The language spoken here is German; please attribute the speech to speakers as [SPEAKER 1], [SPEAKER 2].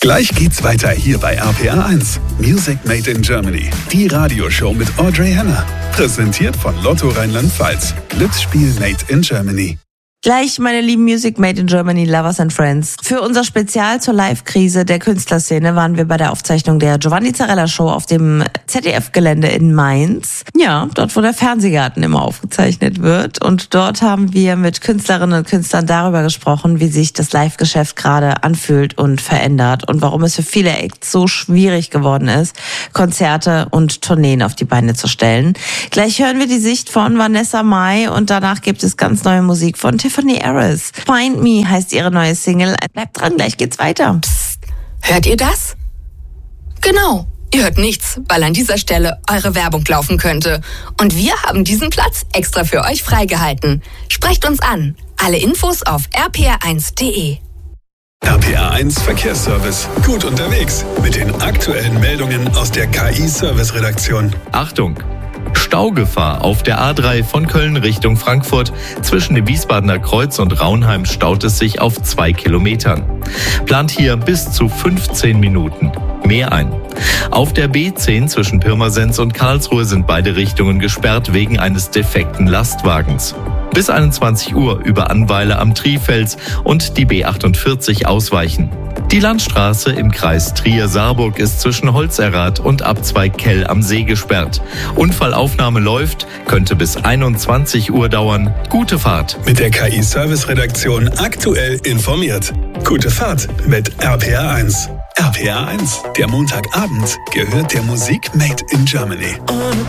[SPEAKER 1] Gleich geht's weiter hier bei RPR 1. Music Made in Germany. Die Radioshow mit Audrey Henner. Präsentiert von Lotto Rheinland-Pfalz. Glücksspiel Made in Germany.
[SPEAKER 2] Gleich, meine lieben Music Made in Germany Lovers and Friends. Für unser Spezial zur Live-Krise der Künstlerszene waren wir bei der Aufzeichnung der Giovanni Zarella Show auf dem ZDF-Gelände in Mainz. Ja, dort, wo der Fernsehgarten immer aufgezeichnet wird. Und dort haben wir mit Künstlerinnen und Künstlern darüber gesprochen, wie sich das Live-Geschäft gerade anfühlt und verändert und warum es für viele Acts so schwierig geworden ist, Konzerte und Tourneen auf die Beine zu stellen. Gleich hören wir die Sicht von Vanessa Mai und danach gibt es ganz neue Musik von Tiffany Harris. Find Me heißt ihre neue Single. Bleibt dran, gleich geht's weiter.
[SPEAKER 3] Psst, hört ihr das? Genau, ihr hört nichts, weil an dieser Stelle eure Werbung laufen könnte. Und wir haben diesen Platz extra für euch freigehalten. Sprecht uns an. Alle Infos auf rpr1.de.
[SPEAKER 1] RPR 1 Verkehrsservice. Gut unterwegs mit den aktuellen Meldungen aus der KI-Service-Redaktion.
[SPEAKER 4] Achtung! Staugefahr auf der A3 von Köln Richtung Frankfurt. Zwischen dem Wiesbadener Kreuz und Raunheim staut es sich auf 2 Kilometern. Plant hier bis zu 15 Minuten mehr ein. Auf der B10 zwischen Pirmasens und Karlsruhe sind beide Richtungen gesperrt wegen eines defekten Lastwagens. Bis 21 Uhr über Annweiler am Trifels und die B48 ausweichen. Die Landstraße im Kreis Trier-Saarburg ist zwischen Holzerrath und Abzweig Kell am See gesperrt. Unfallaufnahme läuft, könnte bis 21 Uhr dauern. Gute Fahrt.
[SPEAKER 1] Mit der KI-Service-Redaktion aktuell informiert. Gute Fahrt mit RPR 1. RPR 1, der Montagabend, gehört der Musik Made in Germany.